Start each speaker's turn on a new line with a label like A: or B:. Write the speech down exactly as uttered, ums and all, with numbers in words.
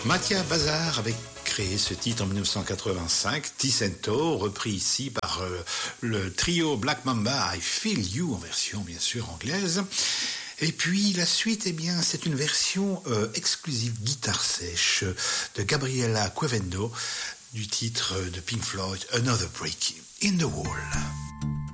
A: Mattia Bazar avait créé ce titre en dix-neuf cent quatre-vingt-cinq, Ticento, repris ici par euh, le trio Black Mamba, I Feel You, en version bien sûr anglaise. Et puis la suite, eh bien, c'est une version euh, exclusive guitare sèche de Gabriela Cuevendo du titre de Pink Floyd, Another Break in the Wall.